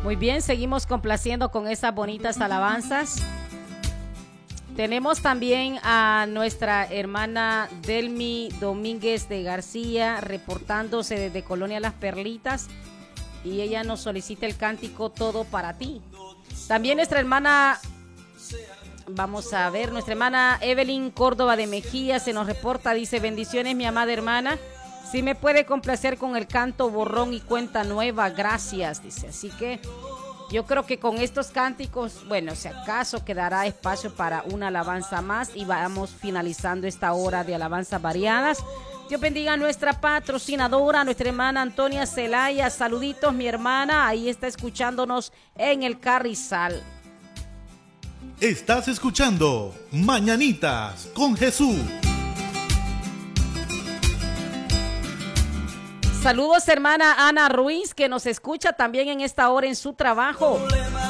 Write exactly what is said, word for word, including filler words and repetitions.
Muy bien, seguimos complaciendo con esas bonitas alabanzas. Tenemos también a nuestra hermana Delmi Domínguez de García reportándose desde Colonia Las Perlitas y ella nos solicita el cántico Todo para ti. También nuestra hermana, vamos a ver, nuestra hermana Evelyn Córdoba de Mejía se nos reporta, dice: bendiciones mi amada hermana, si me puede complacer con el canto Borrón y Cuenta Nueva, gracias, dice. Así que yo creo que con estos cánticos, bueno, si acaso quedará espacio para una alabanza más y vamos finalizando esta hora de alabanzas variadas. Dios bendiga a nuestra patrocinadora, nuestra hermana Antonia Celaya. Saluditos, mi hermana, ahí está escuchándonos en el Carrizal. Estás escuchando Mañanitas con Jesús. Saludos, hermana Ana Ruiz, que nos escucha también en esta hora en su trabajo.